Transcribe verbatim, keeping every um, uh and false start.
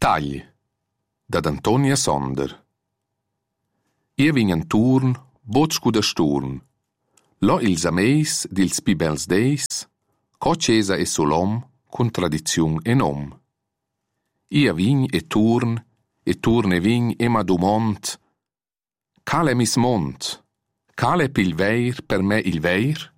Tagli, da Antonia Sonder. Io vin in turn, bocco da sturn. Lo ils ameis dils pi bels deis, co cesa e solom, con tradiziun e nom. Io vin e turn, e turn e vin e ma domont, cal è mis mont, cal è pil veir per me il veir?